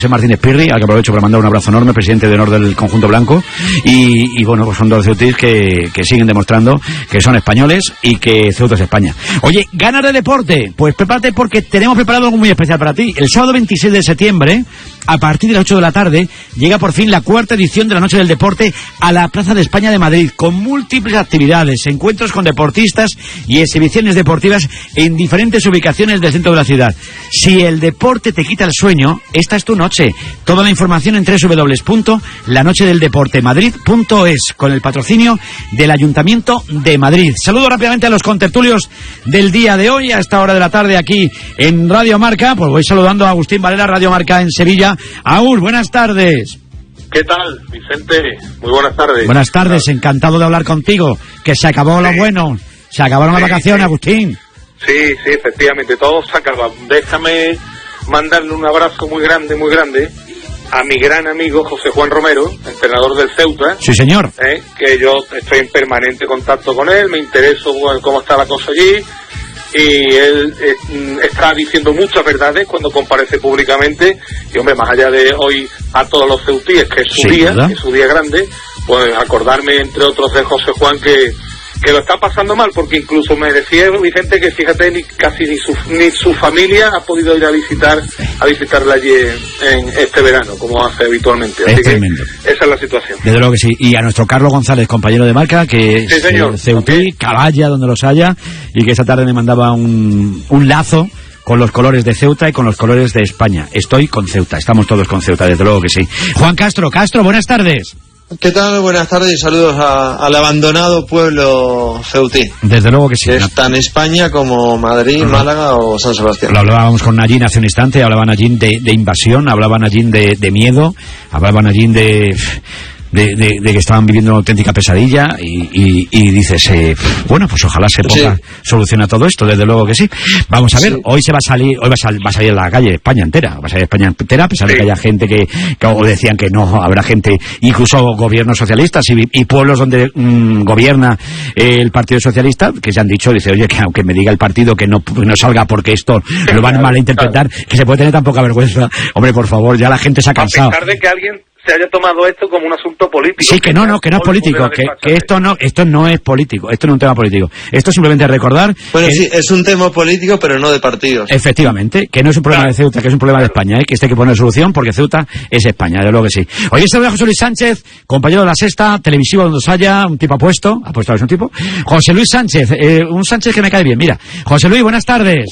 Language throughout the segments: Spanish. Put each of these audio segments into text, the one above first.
José Martínez Pirri, al que aprovecho para mandar un abrazo enorme, presidente de honor del conjunto blanco, y bueno, pues son dos ceutíes que siguen demostrando que son españoles y que Ceuta es España. Oye, ganas de deporte, pues prepárate porque tenemos preparado algo muy especial para ti. El sábado 26 de septiembre, a partir de las 8 de la tarde, llega por fin la cuarta edición de la Noche del Deporte a la Plaza de España de Madrid, con múltiples actividades, encuentros con deportistas y exhibiciones deportivas en diferentes ubicaciones del centro de la ciudad. Si el deporte te quita el sueño, esta es tu noche. Toda la información en www.lanochedeldeportemadrid.es, con el patrocinio del Ayuntamiento de Madrid. Saludo rápidamente a los contertulios del día de hoy, a esta hora de la tarde aquí en Radio Marca. Pues voy saludando a Agustín Valera, Radio Marca en Sevilla. Agus, buenas tardes. ¿Qué tal, Vicente? Muy buenas tardes. Buenas tardes, encantado de hablar contigo. Que se acabó lo bueno, se acabaron las vacaciones, Agustín. Sí, efectivamente, todo se acaba. Déjame mandarle un abrazo muy grande a mi gran amigo José Juan Romero, entrenador del Ceuta. Sí, señor. Que yo estoy en permanente contacto con él, me intereso cómo está la cosa allí, y él está diciendo muchas verdades cuando comparece públicamente, y hombre, más allá de hoy a todos los ceutíes, que es su día, ¿verdad? Es su día grande, pues acordarme entre otros de José Juan que lo está pasando mal, porque incluso me decía Vicente que fíjate, ni su familia ha podido ir a visitarla allí en este verano, como hace habitualmente. Así que esa es la situación. Desde luego que sí. Y a nuestro Carlos González, compañero de marca, que sí, señor, es ceutí, caballa donde los haya, y que esta tarde me mandaba un lazo con los colores de Ceuta y con los colores de España. Estoy con Ceuta, estamos todos con Ceuta, desde luego que sí. Juan Castro, buenas tardes. ¿Qué tal? Buenas tardes y saludos al abandonado pueblo ceutí. Desde luego que sí. Que es tan España como Madrid, Málaga o San Sebastián. Lo hablábamos con Nayín hace un instante, hablaban Nayín de invasión, hablaban Nayín de miedo, hablaban Nayín de que estaban viviendo una auténtica pesadilla y dices, bueno, pues ojalá se ponga solución a todo esto, desde luego que sí. Vamos a ver, hoy va a salir a la calle España entera, a pesar de que haya gente que o decían que no, habrá gente, incluso gobiernos socialistas y pueblos donde gobierna el Partido Socialista, que se han dicho, dice, oye, que aunque me diga el partido que no salga porque esto lo van a malinterpretar, que se puede tener tan poca vergüenza. Hombre, por favor, ya la gente se ha cansado. A pesar de que alguien se haya tomado esto como un asunto político. Sí, que no es político, que esto no es político, esto no es un tema político. Esto es simplemente recordar... Bueno, sí, es un tema político, pero no de partidos. Efectivamente, que no es un problema de Ceuta, que es un problema de España, que este hay que poner solución porque Ceuta es España, de luego que sí. Hoy está José Luis Sánchez, compañero de La Sexta, televisivo donde os haya, un tipo apuesto es un tipo. José Luis Sánchez, un Sánchez que me cae bien, mira. José Luis, buenas tardes.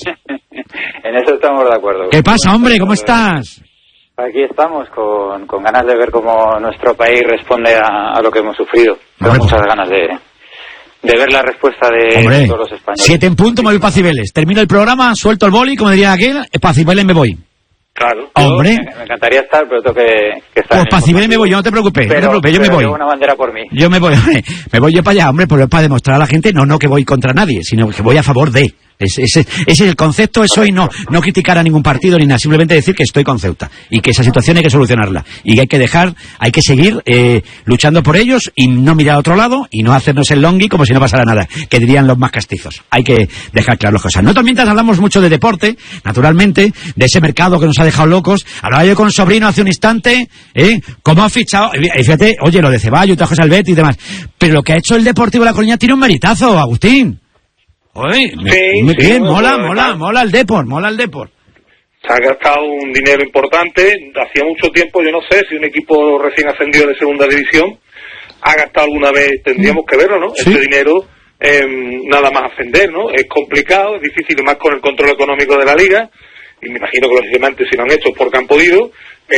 En eso estamos de acuerdo. ¿Qué pasa, hombre? ¿Cómo estás? Aquí estamos con ganas de ver cómo nuestro país responde a lo que hemos sufrido. Tengo muchas ganas de ver la respuesta de todos los españoles. 7 en punto, me voy para Cibeles. Termino el programa, suelto el boli, como diría aquel, para Cibeles me voy. Claro. Hombre. Me encantaría estar, pero tengo que estar. Pues para Cibeles me voy, yo no te preocupes, yo me voy. Una bandera por mí. Yo me voy yo para allá, hombre, pues para demostrar a la gente, no que voy contra nadie, sino que voy a favor de... Ese es el concepto, eso, y no criticar a ningún partido ni nada, simplemente decir que estoy con Ceuta y que esa situación hay que solucionarla y que hay que seguir luchando por ellos y no mirar a otro lado y no hacernos el longhi como si no pasara nada, que dirían los más castizos. Hay que dejar claras las cosas. Nosotros mientras hablamos mucho de deporte, naturalmente, de ese mercado que nos ha dejado locos. Hablaba yo con un sobrino hace un instante, cómo ha fichado, fíjate, oye, lo de Ceballos, trajo al Betis y demás, pero lo que ha hecho el Deportivo de La Coruña tiene un meritazo, Agustín. Oye, bien, mola el Depor. Se ha gastado un dinero importante. Hacía mucho tiempo, yo no sé si un equipo recién ascendido de segunda división ha gastado alguna vez, tendríamos que verlo, ¿no? ¿Sí? Ese dinero, nada más ascender, ¿no? Es complicado, es difícil, más con el control económico de la liga, y me imagino que lógicamente si lo han hecho es porque han podido.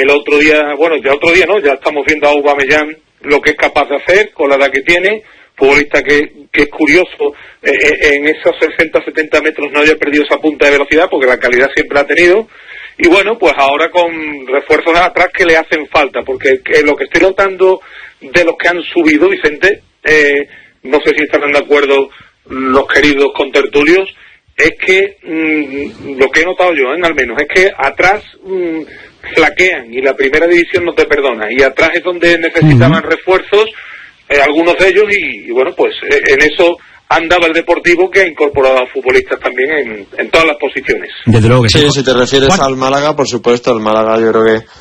Ya estamos viendo a Aubameyang lo que es capaz de hacer con la edad que tiene, futbolista que es curioso, en esos 60-70 metros no haya perdido esa punta de velocidad porque la calidad siempre la ha tenido, y bueno, pues ahora con refuerzos atrás que le hacen falta, porque lo que estoy notando de los que han subido, Vicente, no sé si estarán de acuerdo los queridos contertulios, es que lo que he notado yo, al menos, es que atrás flaquean y la primera división no te perdona, y atrás es donde necesitaban refuerzos, algunos de ellos, y bueno, pues en eso andaba el Deportivo, que ha incorporado a futbolistas también en todas las posiciones. Desde luego que sí. Sí, si te refieres al Málaga, por supuesto, el Málaga yo creo que